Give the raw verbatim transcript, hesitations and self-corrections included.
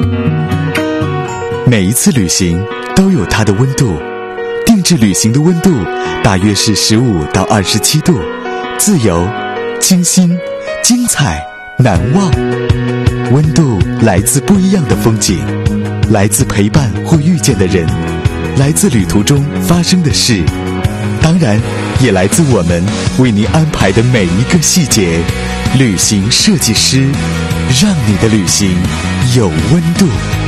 每一次旅行都有它的温度，定制旅行的温度大约是十五到二十七度，自由、清新、精彩、难忘。温度来自不一样的风景，来自陪伴或遇见的人，来自旅途中发生的事，当然也来自我们为您安排的每一个细节。旅行设计师，让你的旅行有温度。